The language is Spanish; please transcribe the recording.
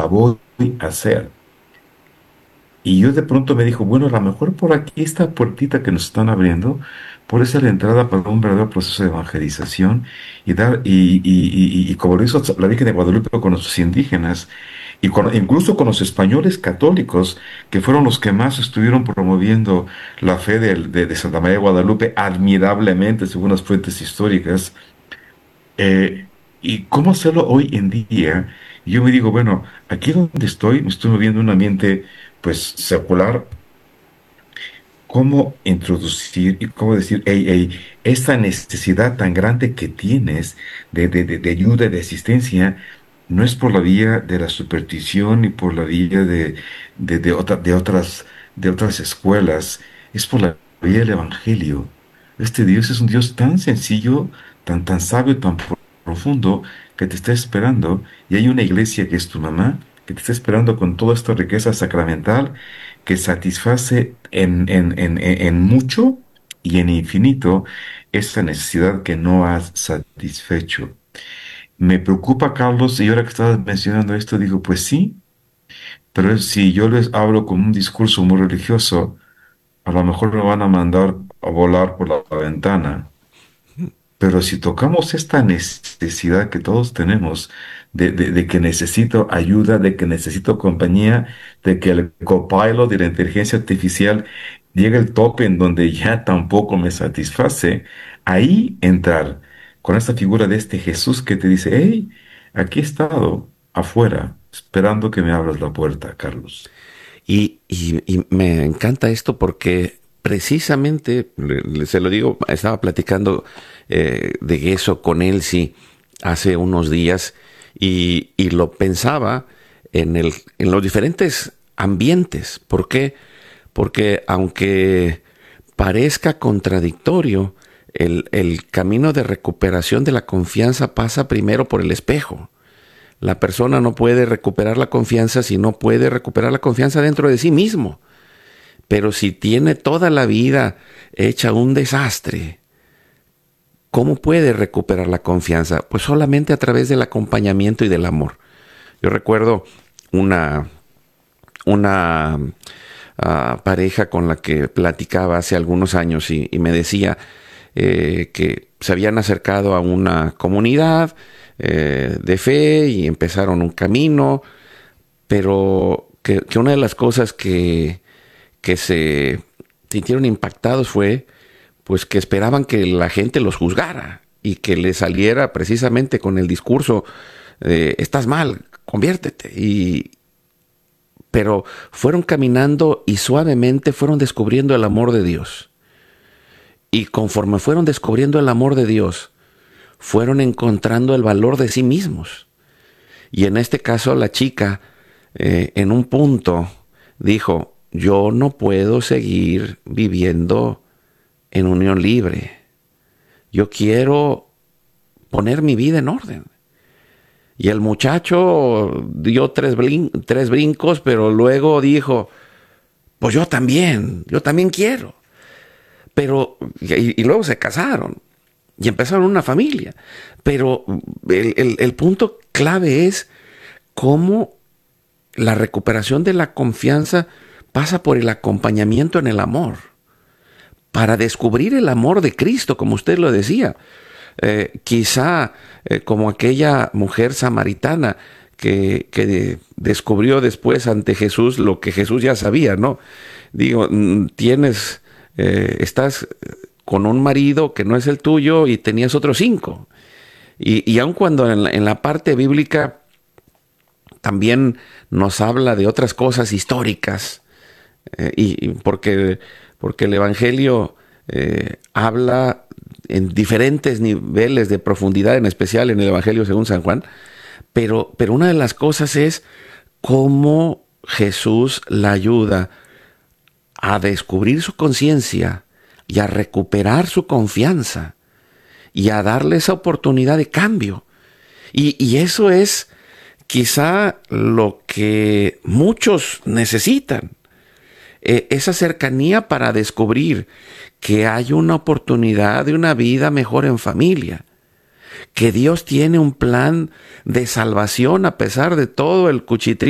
la voy a hacer. Y yo de pronto me dijo, bueno, a lo mejor por aquí, esta puertita que nos están abriendo, puede ser la entrada para un verdadero proceso de evangelización y dar, y como lo hizo la Virgen de Guadalupe con los indígenas, y incluso con los españoles católicos, que fueron los que más estuvieron promoviendo la fe de Santa María de Guadalupe admirablemente, según las fuentes históricas. ¿Y cómo hacerlo hoy en día? Y yo me digo, bueno, aquí donde estoy, me estoy moviendo en un ambiente pues secular. ¿Cómo introducir y cómo decir, hey, hey, esta necesidad tan grande que tienes de ayuda, de asistencia, no es por la vía de la superstición ni por la vía de otras escuelas, es por la vía del Evangelio? Este Dios es un Dios tan sencillo, tan sabio, tan profundo, que te está esperando, y hay una iglesia que es tu mamá, que te está esperando con toda esta riqueza sacramental que satisface en mucho y en infinito esa necesidad que no has satisfecho. Me preocupa, Carlos, y ahora que estabas mencionando esto, digo, pues sí, pero si yo les hablo con un discurso muy religioso, a lo mejor me van a mandar a volar por la ventana. Pero si tocamos esta necesidad que todos tenemos de que necesito ayuda, de que necesito compañía, de que el copilot de la inteligencia artificial llega al tope en donde ya tampoco me satisface, ahí entrar con esta figura de este Jesús que te dice, hey, aquí he estado afuera esperando que me abras la puerta, Carlos. Y me encanta esto porque precisamente, se lo digo, estaba platicando de eso con Elsie hace unos días y lo pensaba en los diferentes ambientes. ¿Por qué? Porque aunque parezca contradictorio, el camino de recuperación de la confianza pasa primero por el espejo. La persona no puede recuperar la confianza si no puede recuperar la confianza dentro de sí mismo. Pero si tiene toda la vida hecha un desastre, ¿cómo puede recuperar la confianza? Pues solamente a través del acompañamiento y del amor. Yo recuerdo una pareja con la que platicaba hace algunos años y me decía que se habían acercado a una comunidad de fe y empezaron un camino, pero que una de las cosas que se sintieron impactados fue pues que esperaban que la gente los juzgara y que les saliera precisamente con el discurso de estás mal, conviértete. Pero fueron caminando y suavemente fueron descubriendo el amor de Dios. Y conforme fueron descubriendo el amor de Dios, fueron encontrando el valor de sí mismos. Y en este caso la chica, en un punto, dijo, yo no puedo seguir viviendo en unión libre. Yo quiero poner mi vida en orden. Y el muchacho dio tres brincos, pero luego dijo, pues yo también quiero. Y luego se casaron y empezaron una familia. Pero el punto clave es cómo la recuperación de la confianza pasa por el acompañamiento en el amor. Para descubrir el amor de Cristo, como usted lo decía. Quizá como aquella mujer samaritana que descubrió después ante Jesús lo que Jesús ya sabía, ¿no? Digo, estás con un marido que no es el tuyo y tenías otros 5. Y aun cuando en la parte bíblica también nos habla de otras cosas históricas, porque el Evangelio habla en diferentes niveles de profundidad, en especial en el Evangelio según San Juan, pero una de las cosas es cómo Jesús la ayuda a descubrir su conciencia y a recuperar su confianza y a darle esa oportunidad de cambio. Y eso es quizá lo que muchos necesitan. Esa cercanía para descubrir que hay una oportunidad de una vida mejor en familia, que Dios tiene un plan de salvación a pesar de todo el cuchitrín